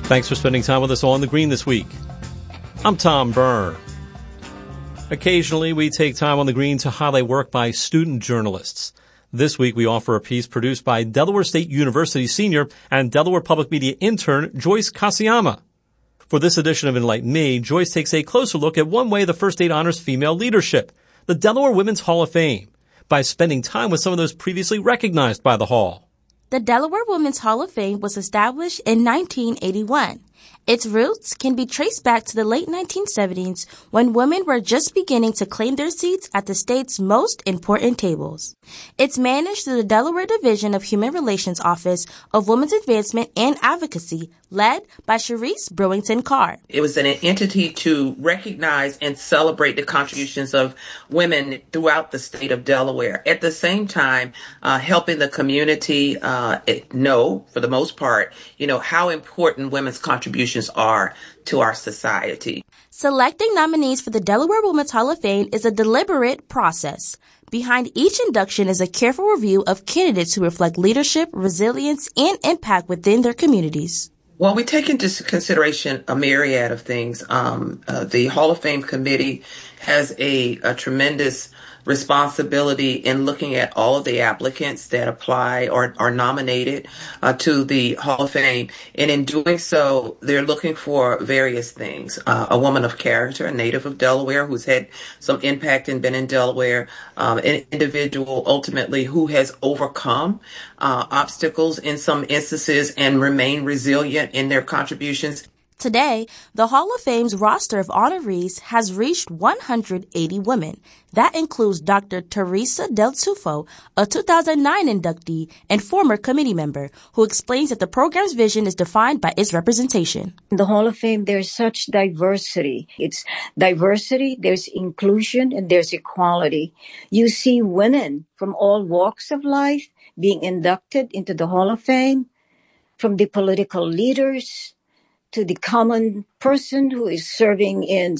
Thanks for spending time with us on The Green this week. I'm Tom Byrne. Occasionally, we take time on The Green to highlight work by student journalists. This week, we offer a piece produced by Delaware State University senior and Delaware Public Media intern Joyce Kasiyama. For this edition of Enlighten Me, Joyce takes a closer look at one way the First State honors female leadership, the Delaware Women's Hall of Fame, by spending time with some of those previously recognized by the Hall. The Delaware Women's Hall of Fame was established in 1981. Its roots can be traced back to the late 1970s when women were just beginning to claim their seats at the state's most important tables. It's managed through the Delaware Division of Human Relations Office of Women's Advancement and Advocacy, led by Sharice Brewington Carr. It was an entity to recognize and celebrate the contributions of women throughout the state of Delaware. At the same time, helping the community know, for the most part, how important women's contributions are to our society. Selecting nominees for the Delaware Women's Hall of Fame is a deliberate process. Behind each induction is a careful review of candidates who reflect leadership, resilience, and impact within their communities. Well, we take into consideration a myriad of things. The Hall of Fame committee has a tremendous responsibility in looking at all of the applicants that apply or are nominated to the Hall of Fame. And in doing so, they're looking for various things. A woman of character, a native of Delaware who's had some impact and been in Delaware, an individual ultimately who has overcome obstacles in some instances and remain resilient in their contributions. Today, the Hall of Fame's roster of honorees has reached 180 women. That includes Dr. Teresa Del Tufo, a 2009 inductee and former committee member, who explains that the program's vision is defined by its representation. In the Hall of Fame, there's such diversity. It's diversity, there's inclusion, and there's equality. You see women from all walks of life being inducted into the Hall of Fame, from the political leaders to the common person who is serving in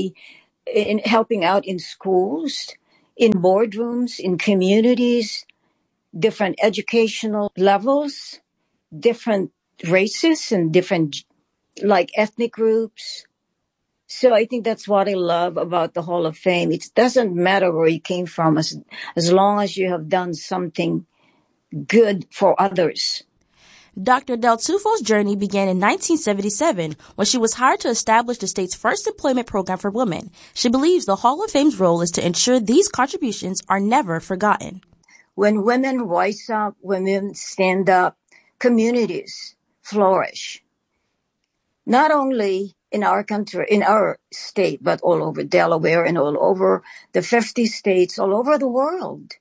helping out in schools, in boardrooms, in communities, different educational levels, different races and different ethnic groups. So I think that's what I love about the Hall of Fame. It doesn't matter where you came from as long as you have done something good for others. Dr. Del Tufo's journey began in 1977 when she was hired to establish the state's first employment program for women. She believes the Hall of Fame's role is to ensure these contributions are never forgotten. When women rise up, women stand up, communities flourish. Not only in our country, in our state, but all over Delaware and all over the 50 states, all over the world.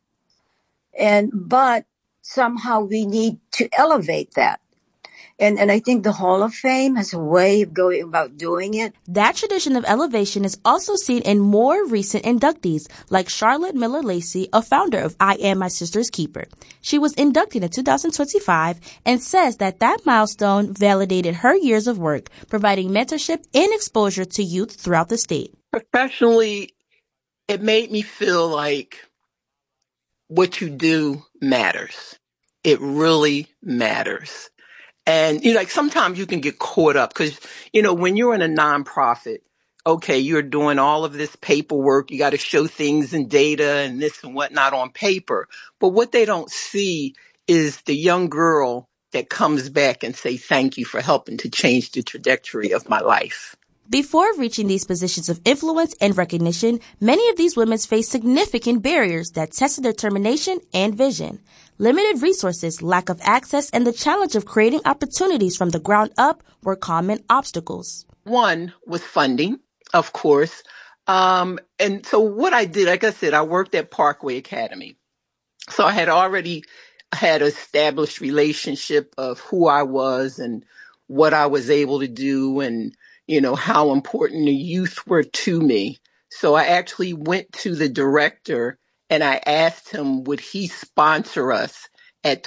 But somehow we need to elevate that. And I think the Hall of Fame has a way of going about doing it. That tradition of elevation is also seen in more recent inductees, like Charlotte Miller Lacey, a founder of I Am My Sister's Keeper. She was inducted in 2025 and says that milestone validated her years of work, providing mentorship and exposure to youth throughout the state. Professionally, it made me feel like what you do matters. It really matters. And, sometimes you can get caught up because, when you're in a nonprofit, okay, you're doing all of this paperwork. You got to show things and data and this and whatnot on paper. But what they don't see is the young girl that comes back and say, thank you for helping to change the trajectory of my life. Before reaching these positions of influence and recognition, many of these women faced significant barriers that tested their determination and vision. Limited resources, lack of access, and the challenge of creating opportunities from the ground up were common obstacles. One was funding, of course. And so what I did, like I said, I worked at Parkway Academy. So I had already had an established relationship of who I was and what I was able to do and how important the youth were to me. So I actually went to the director and I asked him, would he sponsor us at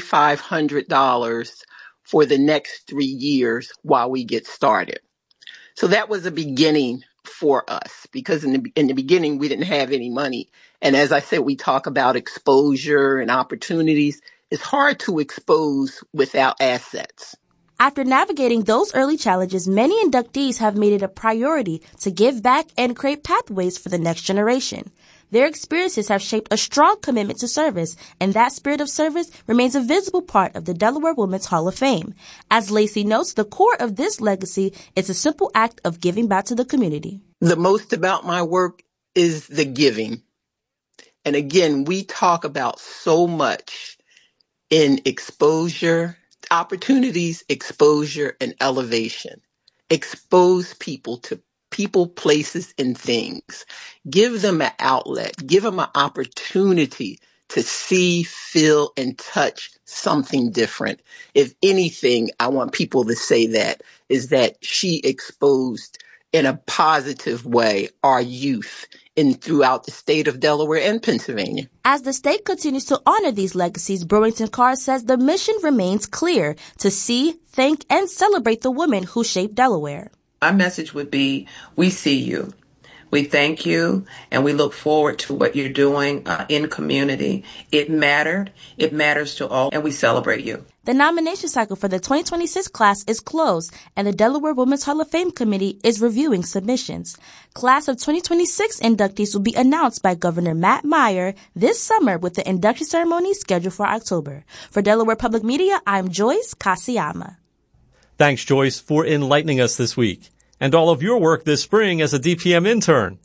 $2,500 for the next 3 years while we get started? So that was a beginning for us because in the beginning, we didn't have any money. And as I said, we talk about exposure and opportunities. It's hard to expose without assets. After navigating those early challenges, many inductees have made it a priority to give back and create pathways for the next generation. Their experiences have shaped a strong commitment to service, and that spirit of service remains a visible part of the Delaware Women's Hall of Fame. As Lacey notes, the core of this legacy is a simple act of giving back to the community. The most about my work is the giving. And again, we talk about so much in exposure, opportunities, exposure, and elevation. Expose people to people, places, and things. Give them an outlet. Give them an opportunity to see, feel, and touch something different. If anything, I want people to say that, is that she exposed in a positive way our youth throughout the state of Delaware and Pennsylvania. As the state continues to honor these legacies, Burlington Carr says the mission remains clear: to see, thank, and celebrate the women who shaped Delaware. My message would be, we see you. We thank you, and we look forward to what you're doing in community. It mattered. It matters to all, and we celebrate you. The nomination cycle for the 2026 class is closed, and the Delaware Women's Hall of Fame Committee is reviewing submissions. Class of 2026 inductees will be announced by Governor Matt Meyer this summer, with the induction ceremony scheduled for October. For Delaware Public Media, I'm Joyce Kasiyama. Thanks, Joyce, for enlightening us this week and all of your work this spring as a DPM intern.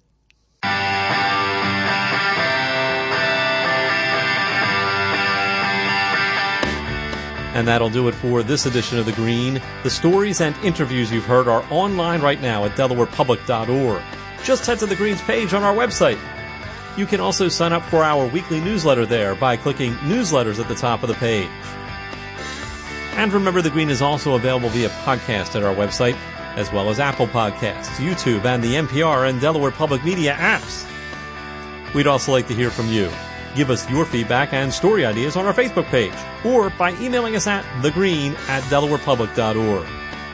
And that'll do it for this edition of The Green. The stories and interviews you've heard are online right now at delawarepublic.org. Just head to The Green's page on our website. You can also sign up for our weekly newsletter there by clicking Newsletters at the top of the page. And remember, The Green is also available via podcast at our website, as well as Apple Podcasts, YouTube, and the NPR and Delaware Public Media apps. We'd also like to hear from you. Give us your feedback and story ideas on our Facebook page, or by emailing us at thegreen@delawarepublic.org.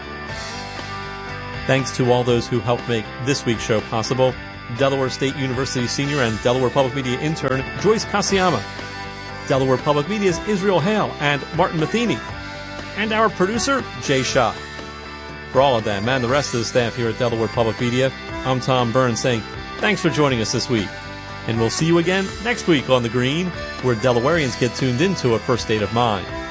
Thanks to all those who helped make this week's show possible: Delaware State University senior and Delaware Public Media intern Joyce Kasiyama, Delaware Public Media's Israel Hale and Martin Matheny, and our producer, Jay Shah. For all of them and the rest of the staff here at Delaware Public Media, I'm Tom Burns saying thanks for joining us this week. And we'll see you again next week on The Green, where Delawareans get tuned into a first state of mind.